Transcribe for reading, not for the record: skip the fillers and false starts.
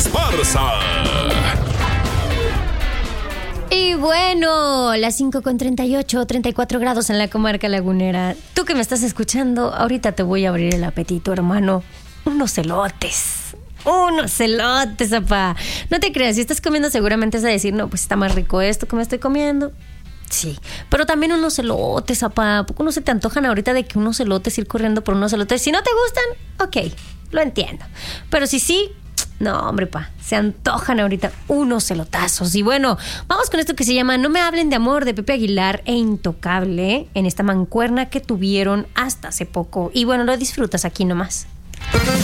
Esparza. Y bueno, las 5:38, 34 grados en la comarca lagunera. Tú que me estás escuchando, ahorita te voy a abrir el apetito, hermano. Unos elotes, apá. No te creas, si estás comiendo seguramente es a decir, no, pues está más rico esto que me estoy comiendo. Sí, pero también unos elotes, apá. ¿A poco no se te antojan ahorita de que unos elotes, ir corriendo por unos elotes? Si no te gustan, ok, lo entiendo. Pero si sí, no, hombre, se antojan ahorita unos elotazos. Y bueno, vamos con esto que se llama No me hablen de amor, de Pepe Aguilar e Intocable, en esta mancuerna que tuvieron hasta hace poco. Y bueno, lo disfrutas aquí nomás.